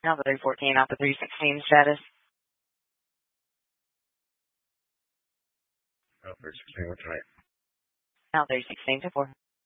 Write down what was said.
Alpha 314, Alpha 316 status. Alpha 316, what's right? Alpha 316 to 4.